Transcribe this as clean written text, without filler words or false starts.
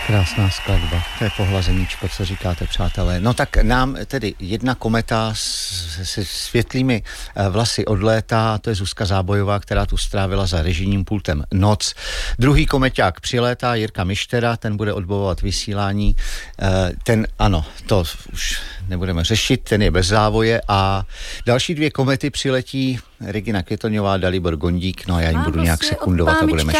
Krásná skladba, to je pohlazeníčko, co říkáte, přátelé. No tak nám tedy jedna kometa se světlými vlasy odlétá, a to je Zuzka Zábojová, která tu strávila za režijním pultem noc. Druhý komeťák přilétá, Jirka Mištera, ten bude odbavovat vysílání. Ten, ano, to už nebudeme řešit, ten je bez závoje a další dvě komety přiletí Regina Květoňová, Dalibor Gondík, no a já jim budu nějak sekundovat a budeme